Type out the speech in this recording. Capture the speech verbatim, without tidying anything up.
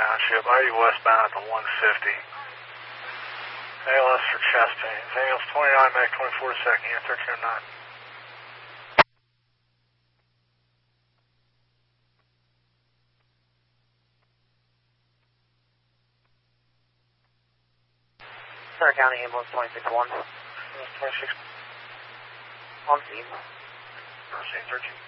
Township, eighty westbound at the one fifty. A L S for chest pains. Ambulance twenty-nine, Mac twenty-four, second, unit thirteen oh nine. Center County Ambulance twenty-six one. Ambulance twenty-six. On scene. Proceed, thirteen.